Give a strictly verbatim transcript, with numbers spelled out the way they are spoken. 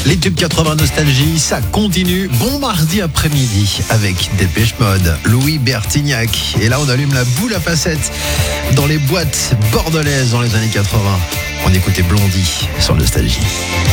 Les tubes quatre-vingts nostalgie, ça continue. Bon mardi après-midi avec Dépêche Mode, Louis Bertignac. Et là, on allume la boule à facettes dans les boîtes bordelaises dans les années quatre-vingts. On écoutait Blondie sur Nostalgie.